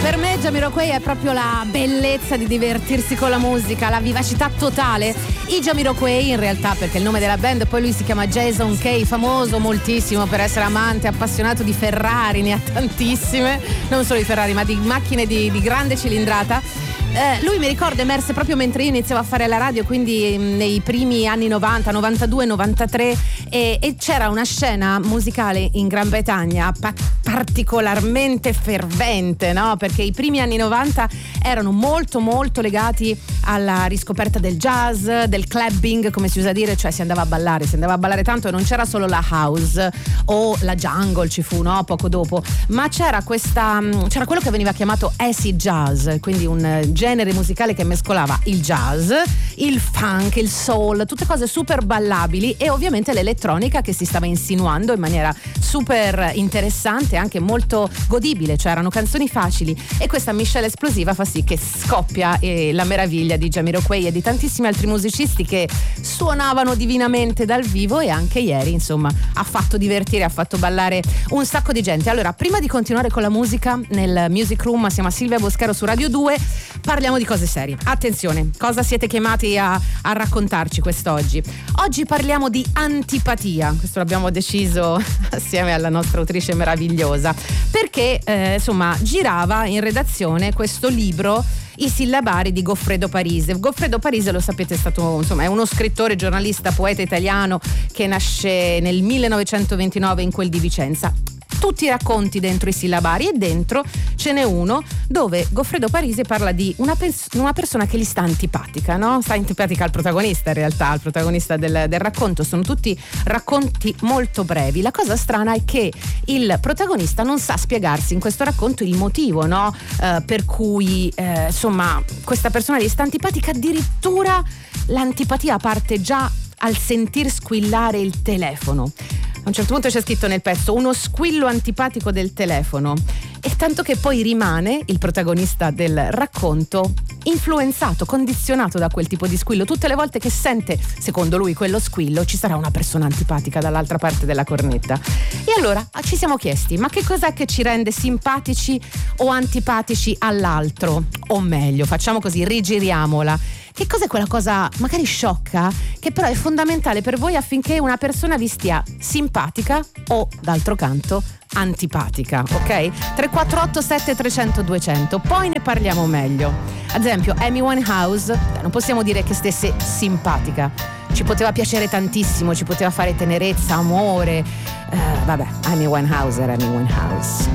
Per me Jamiroquai è proprio la bellezza di divertirsi con la musica, la vivacità totale. I Jamiroquai in realtà, perché il nome della band, poi lui si chiama Jason Kay, famoso moltissimo per essere amante, appassionato di Ferrari, ne ha tantissime, non solo di Ferrari ma di macchine di grande cilindrata. Lui, mi ricordo, emerse proprio mentre io iniziavo a fare la radio, quindi nei primi anni 90, 92, 93, e c'era una scena musicale in Gran Bretagna particolarmente fervente, no? Perché i primi anni 90 erano molto molto legati alla riscoperta del jazz, del clubbing, come si usa dire, cioè si andava a ballare tanto, e non c'era solo la house o la jungle, ci fu, no? Poco dopo, ma c'era quello che veniva chiamato acid jazz, quindi un genere musicale che mescolava il jazz, il funk, il soul, tutte cose super ballabili, e ovviamente l'elettronica che si stava insinuando in maniera super interessante, anche molto godibile, cioè erano canzoni facili, e questa miscela esplosiva fa sì che scoppia la meraviglia di Jamiroquai e di tantissimi altri musicisti che suonavano divinamente dal vivo, e anche ieri insomma ha fatto divertire, ha fatto ballare un sacco di gente. Allora, prima di continuare con la musica nel Music Room, siamo a Silvia Boschero su Radio 2, parliamo di cose serie. Attenzione, cosa siete chiamati a raccontarci quest'oggi? Oggi parliamo di antipatia, questo l'abbiamo deciso assieme alla nostra autrice meravigliosa, perché insomma girava in redazione questo libro, I sillabari di Goffredo Parise. Goffredo Parise, lo sapete, è stato, insomma, è uno scrittore, giornalista, poeta italiano che nasce nel 1929 in quel di Vicenza. Tutti i racconti dentro i sillabari, e dentro ce n'è uno dove Goffredo Parise parla di una persona che gli sta antipatica, no? Sta antipatica al protagonista, in realtà, al protagonista del racconto. Sono tutti racconti molto brevi. La cosa strana è che il protagonista non sa spiegarsi in questo racconto il motivo, no? Per cui insomma questa persona gli sta antipatica. Addirittura l'antipatia parte già al sentir squillare il telefono. A un certo punto c'è scritto nel pezzo uno squillo antipatico del telefono, e tanto che poi rimane il protagonista del racconto influenzato, condizionato da quel tipo di squillo. Tutte le volte che sente, secondo lui, quello squillo, ci sarà una persona antipatica dall'altra parte della cornetta. E allora ci siamo chiesti, ma che cos'è che ci rende simpatici o antipatici all'altro? O meglio, facciamo così, rigiriamola. Che cos'è quella cosa magari sciocca che però è fondamentale per voi affinché una persona vi stia simpatica o, d'altro canto, antipatica, ok? 348 7300 200, poi ne parliamo meglio. Ad esempio, Amy Winehouse, non possiamo dire che stesse simpatica, ci poteva piacere tantissimo, ci poteva fare tenerezza, amore, vabbè, Amy Winehouse era Amy Winehouse.